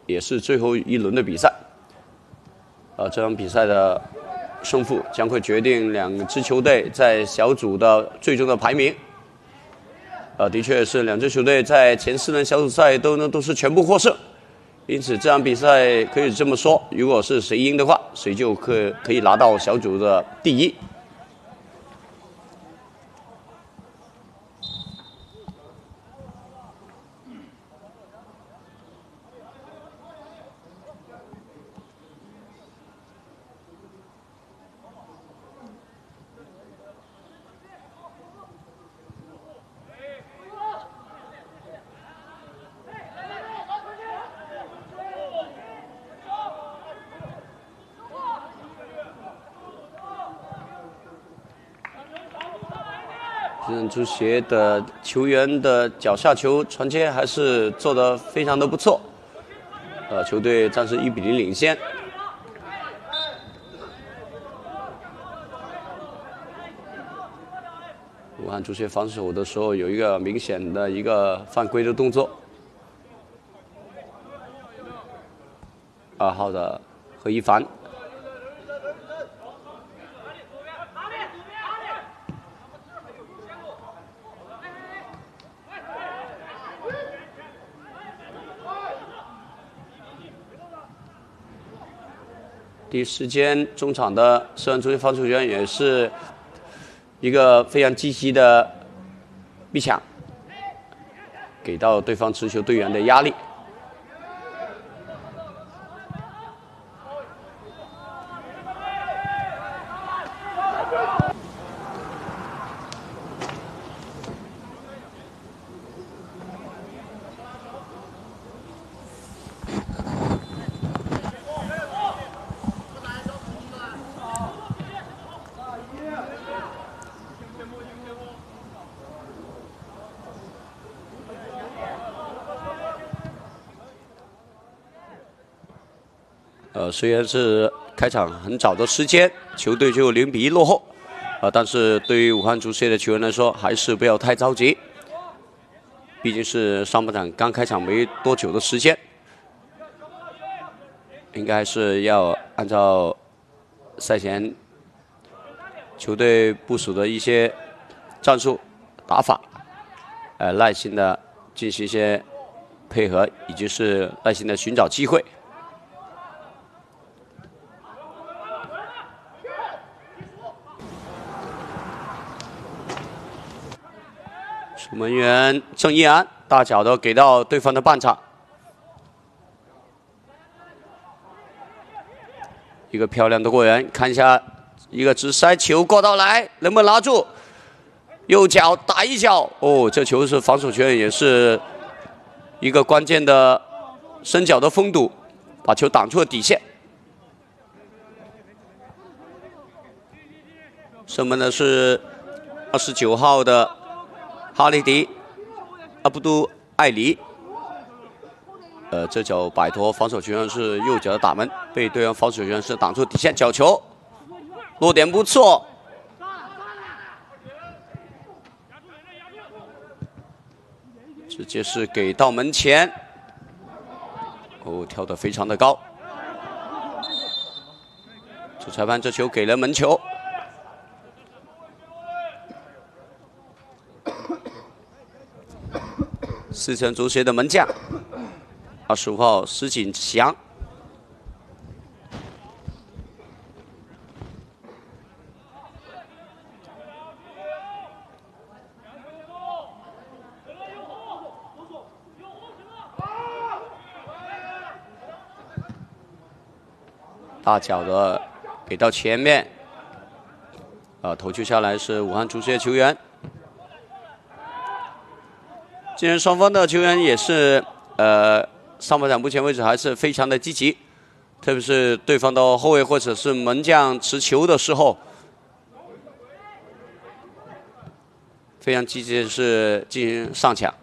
也是最后一轮的比赛。这场比赛的胜负将会决定两支球队在小组的最终的排名。的确是两支球队在前4轮小组赛都是全部获胜，因此这场比赛可以这么说，如果是谁赢的话，谁就可以拿到小组的第1。新人足协的球员的脚下球传接还是做得非常的不错，球队暂时1比0领先。武汉足协防守的时候有一个明显的一个犯规的动作，2号的何一凡。第一时间中场的涉案足球防守员也是一个非常积极的逼抢，给到对方持球队员的压力。虽然是开场很早的时间，球队就0比1落后，但是对于武汉足协的球员来说，还是不要太着急，毕竟是上半场刚开场没多久的时间，应该是要按照赛前球队部署的一些战术打法，耐心的进行一些配合，以及是耐心的寻找机会。守门员郑一安大脚的给到对方的半场，一个漂亮的过人，看一下一个直塞球过到来，能不能拿住？右脚打一脚，这球是防守球员也是一个关键的伸脚的封堵，把球挡出了底线。射门的是29号的哈利迪·阿布都艾里，这脚摆脱防守球员是右脚的打门，被对方防守球员是挡出底线，角球落点不错，直接是给到门前，跳得非常的高，主裁判这球给了门球。四城足协的门将，25号施锦祥。大脚的给到前面，头球下来是武汉足协球员。今天双方的球员也是上半场目前为止还是非常的积极，特别是对方的后卫或者是门将持球的时候，非常积极的是进行上抢。